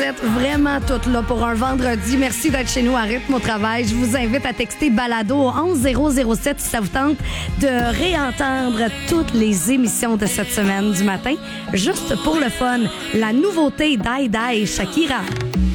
êtes vraiment toutes là pour un vendredi. Merci d'être chez nous à Rythme au travail. Je vous invite à texter balado au 11007 si ça vous tente de réentendre toutes les émissions de cette semaine du matin. Juste pour le fun, la nouveauté d'Aïe Shakira.